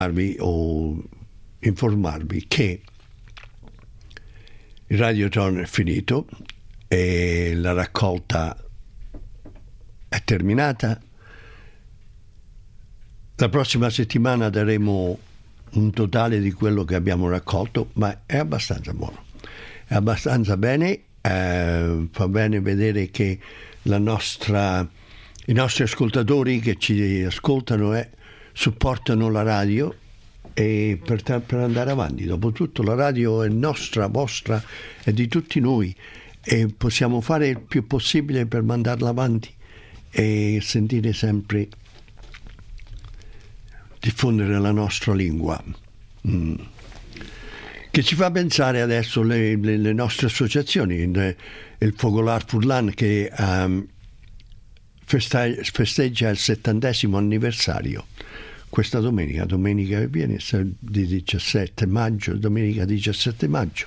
o informarvi che il Radioton è finito e la raccolta è terminata. La prossima settimana daremo un totale di quello che abbiamo raccolto, ma è abbastanza buono, è abbastanza bene. Fa bene vedere che i nostri ascoltatori che ci ascoltano supportano la radio e per andare avanti. Dopotutto la radio è nostra, vostra, è di tutti noi e possiamo fare il più possibile per mandarla avanti e sentire sempre diffondere la nostra lingua, che ci fa pensare adesso le nostre associazioni, il Fogolar Furlan che festeggia il 70° anniversario questa domenica che viene, di 17 maggio, domenica 17 maggio,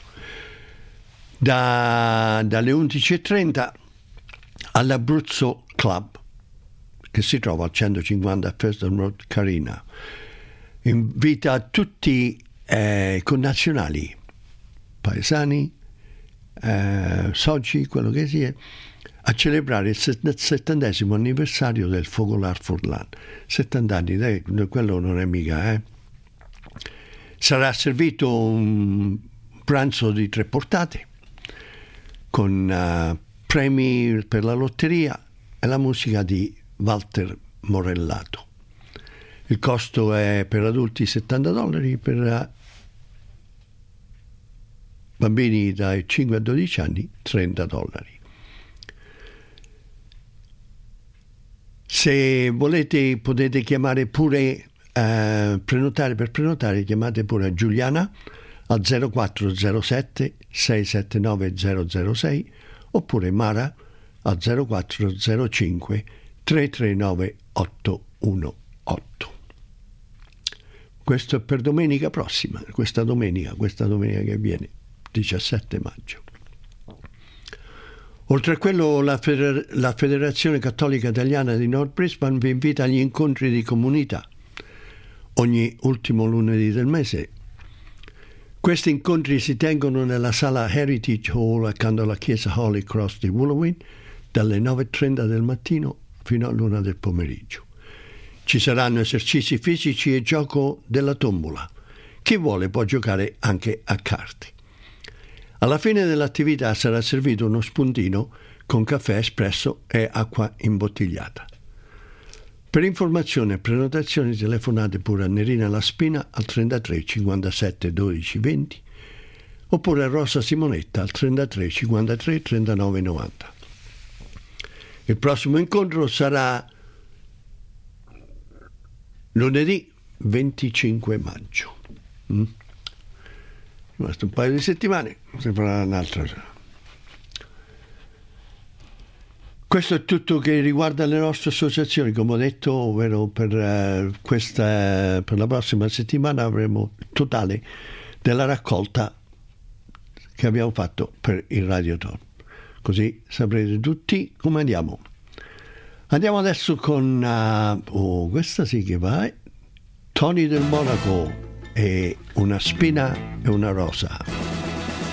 dalle 11:30 all'Abruzzo Club, che si trova al 150 Feston Road, Carina. Invita tutti connazionali, paesani, soci, quello che sia, a celebrare il 70° anniversario del Fogolar Furlan. 70 anni, quello non è mica. Sarà servito un pranzo di 3 portate con premi per la lotteria e la musica di Walter Morellato. Il costo è per adulti $70, per bambini dai 5 a 12 anni $30. Se volete potete chiamare pure, per prenotare chiamate pure Giuliana al 0407 679 006 oppure Mara al 0405 339 818. Questo è per domenica prossima, questa domenica che viene, 17 maggio. Oltre a quello, la Federazione Cattolica Italiana di North Brisbane vi invita agli incontri di comunità ogni ultimo lunedì del mese. Questi incontri si tengono nella sala Heritage Hall accanto alla chiesa Holy Cross di Wooloowin dalle 9:30 del mattino fino all'1 del pomeriggio. Ci saranno esercizi fisici e gioco della tombola. Chi vuole può giocare anche a carte. Alla fine dell'attività sarà servito uno spuntino con caffè espresso e acqua imbottigliata. Per informazioni e prenotazioni telefonate pure a Nerina Laspina al 33 57 12 20 oppure a Rosa Simonetta al 33 53 39 90. Il prossimo incontro sarà lunedì 25 maggio. Rimasto un paio di settimane, si farà un'altra. Questo è tutto che riguarda le nostre associazioni, come ho detto, ovvero per la prossima settimana avremo il totale della raccolta che abbiamo fatto per il Radioton. Così saprete tutti come andiamo. Andiamo adesso con questa sì che va, Tony del Monaco e Una spina e una rosa.